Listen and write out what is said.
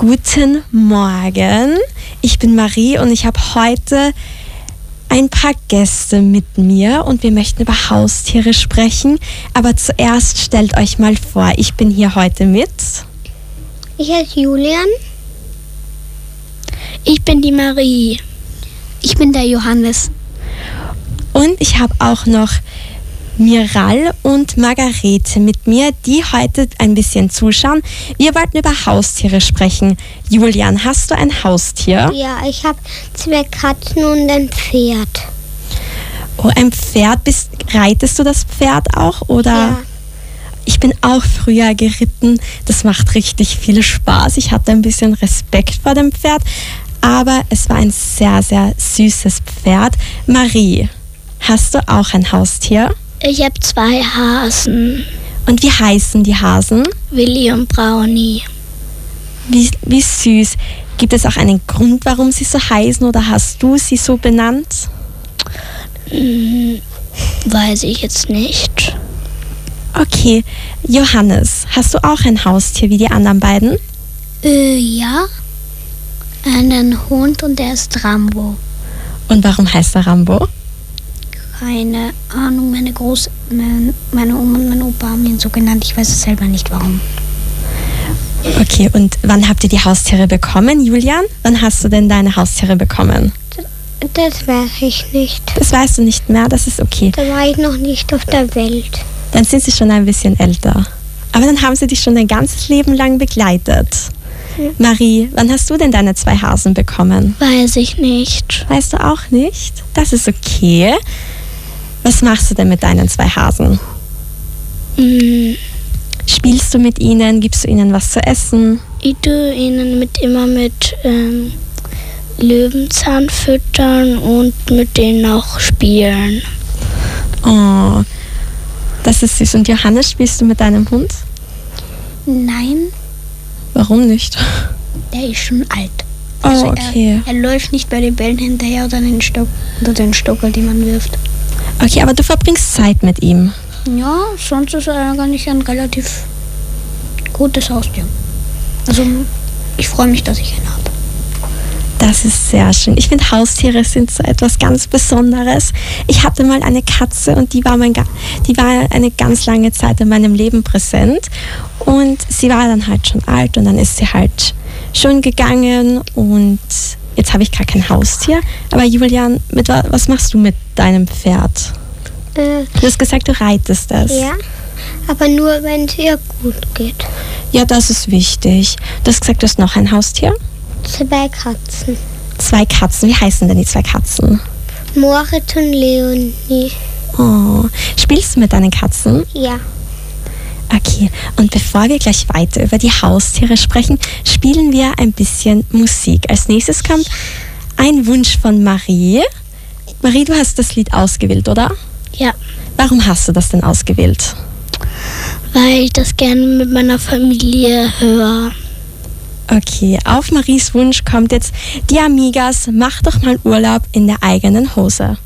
Guten Morgen, ich bin Marie und ich habe heute ein paar Gäste mit mir und wir möchten über Haustiere sprechen. Aber zuerst stellt euch mal vor, ich bin hier heute mit... Ich heiße Julian. Ich bin die Marie. Ich bin der Johannes. Und ich habe auch noch Miral und Margarete mit mir, die heute ein bisschen zuschauen. Wir wollten über Haustiere sprechen. Julian, hast du ein Haustier? Ja, ich habe 2 Katzen und ein Pferd. Oh, ein Pferd. Reitest du das Pferd auch? Oder? Ja. Ich bin auch früher geritten. Das macht richtig viel Spaß. Ich hatte ein bisschen Respekt vor dem Pferd. Aber es war ein sehr, sehr süßes Pferd. Marie, hast du auch ein Haustier? Ich habe 2 Hasen. Und wie heißen die Hasen? Willi und Brownie. Wie süß. Gibt es auch einen Grund, warum sie so heißen oder hast du sie so benannt? Weiß ich jetzt nicht. Okay. Johannes, hast du auch ein Haustier wie die anderen beiden? Ja. Einen Hund und der ist Rambo. Und warum heißt er Rambo? Keine Ahnung, meine Oma und mein Opa haben ihn so genannt. Ich weiß es selber nicht, warum. Okay, und wann habt ihr die Haustiere bekommen, Julian? Wann hast du denn deine Haustiere bekommen? Das weiß ich nicht. Das weißt du nicht mehr, das ist okay. Da war ich noch nicht auf der Welt. Dann sind sie schon ein bisschen älter. Aber dann haben sie dich schon ein ganzes Leben lang begleitet. Ja. Marie, wann hast du denn deine 2 Hasen bekommen? Weiß ich nicht. Weißt du auch nicht? Das ist okay. Was machst du denn mit deinen 2 Hasen? Spielst du mit ihnen? Gibst du ihnen was zu essen? Ich tue ihnen immer mit Löwenzahn füttern und mit denen auch spielen. Oh, das ist süß. Und Johannes, spielst du mit deinem Hund? Nein, Warum nicht? der ist schon alt. Oh, okay. Er läuft nicht bei den Bällen hinterher oder den Stockerl, die man wirft. Okay, aber du verbringst Zeit mit ihm. Ja, sonst ist er eigentlich ein relativ gutes Haustier. Also ich freue mich, dass ich ihn habe. Das ist sehr schön. Ich finde, Haustiere sind so etwas ganz Besonderes. Ich hatte mal eine Katze und die war eine ganz lange Zeit in meinem Leben präsent. Und sie war dann halt schon alt und dann ist sie halt schon gegangen und jetzt habe ich gar kein Haustier. Aber Julian, was machst du mit deinem Pferd? Du hast gesagt, du reitest es. Ja, aber nur, wenn es ihr gut geht. Ja, das ist wichtig. Du hast gesagt, du hast noch ein Haustier? 2 Katzen. 2 Katzen. Wie heißen denn die 2 Katzen? Moritz und Leonie. Oh, spielst du mit deinen Katzen? Ja. Okay, und bevor wir gleich weiter über die Haustiere sprechen, spielen wir ein bisschen Musik. Als nächstes kommt ein Wunsch von Marie. Marie, du hast das Lied ausgewählt, oder? Ja, Warum hast du das denn ausgewählt? weil ich das gerne mit meiner Familie höre. Okay, auf Maries Wunsch kommt jetzt die Amigas, mach doch mal Urlaub in der eigenen Hose.